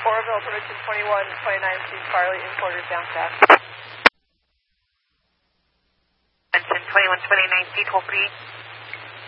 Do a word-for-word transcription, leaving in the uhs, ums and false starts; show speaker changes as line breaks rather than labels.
Oroville, Bergen twenty-one, twenty-nine, please Farley, importers down fast.
Benson twenty-one, twenty-nine, seat hold three.